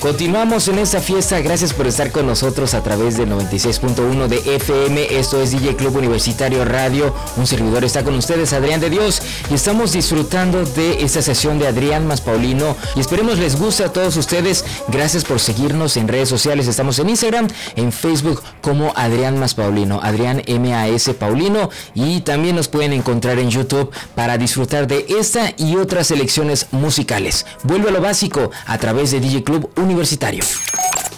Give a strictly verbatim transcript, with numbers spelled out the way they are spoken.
Continuamos en esta fiesta, gracias por estar con nosotros a través del noventa y seis punto uno de F M, esto es D J Club Universitario Radio, un servidor está con ustedes, Adrián de Dios, y estamos disfrutando de esta sesión de Adrián más Paulino, y esperemos les guste a todos ustedes. Gracias por seguirnos en redes sociales, estamos en Instagram, en Facebook como Adrián más Paulino, Adrián M A S Paulino, y también nos pueden encontrar en YouTube para disfrutar de esta y otras selecciones musicales. Vuelve a lo básico a través de D J Club Universitario.